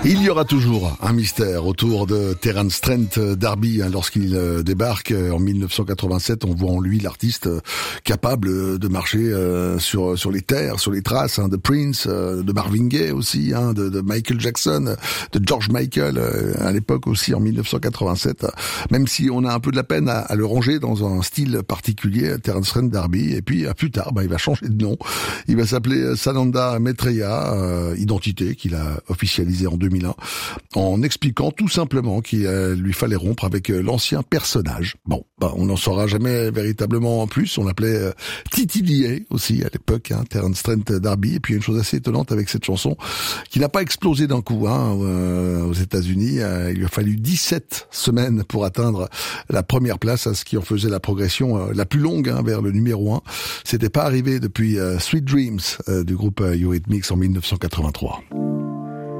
Il y aura toujours un mystère autour de Terence Trent D'Arby lorsqu'il débarque en 1987. On voit en lui l'artiste capable de marcher sur les terres, sur les traces de Prince, de Marvin Gaye aussi, de Michael Jackson, de George Michael à l'époque aussi en 1987. Même si on a un peu de la peine à le ranger dans un style particulier, Terence Trent D'Arby. Et puis plus tard, il va changer de nom. Il va s'appeler Sananda Maitreya, identité qu'il a officialisée en 2001, en expliquant tout simplement qu'il lui fallait rompre avec l'ancien personnage. Bon, on n'en saura jamais véritablement plus. On l'appelait TTDA aussi à l'époque, Terence Trent D'Arby. Et puis une chose assez étonnante avec cette chanson, qui n'a pas explosé d'un coup aux États-Unis. Il lui a fallu 17 semaines pour atteindre la première place, ce qui en faisait la progression la plus longue vers le numéro 1. C'était pas arrivé depuis Sweet Dreams du groupe Eurythmics en 1983.